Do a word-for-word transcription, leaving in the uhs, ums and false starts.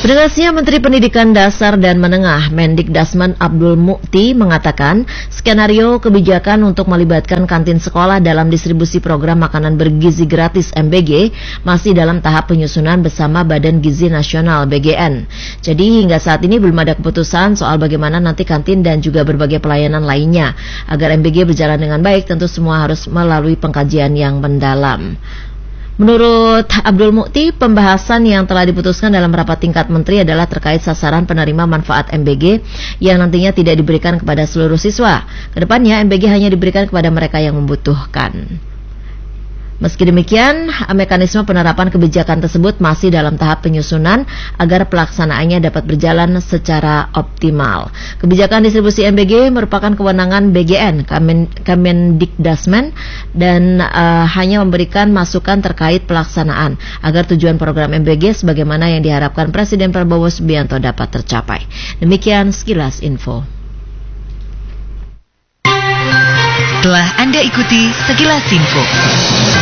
Pendengarnya, Menteri Pendidikan Dasar dan Menengah Mendikdasmen Abdul Mukti mengatakan skenario kebijakan untuk melibatkan kantin sekolah dalam distribusi program makanan bergizi gratis M B G masih dalam tahap penyusunan bersama Badan Gizi Nasional B G N. Jadi hingga saat ini belum ada keputusan soal bagaimana nanti kantin dan juga berbagai pelayanan lainnya. Agar M B G berjalan dengan baik, tentu semua harus melalui pengkajian yang mendalam. Menurut Abdul Mukti, pembahasan yang telah diputuskan dalam rapat tingkat menteri adalah terkait sasaran penerima manfaat M B G yang nantinya tidak diberikan kepada seluruh siswa. Kedepannya M B G hanya diberikan kepada mereka yang membutuhkan. Meski demikian, mekanisme penerapan kebijakan tersebut masih dalam tahap penyusunan agar pelaksanaannya dapat berjalan secara optimal. Kebijakan distribusi M B G merupakan kewenangan B G N, Kemendikdasmen, dan uh, hanya memberikan masukan terkait pelaksanaan agar tujuan program M B G sebagaimana yang diharapkan Presiden Prabowo Subianto dapat tercapai. Demikian sekilas info. Telah Anda ikuti sekilas info.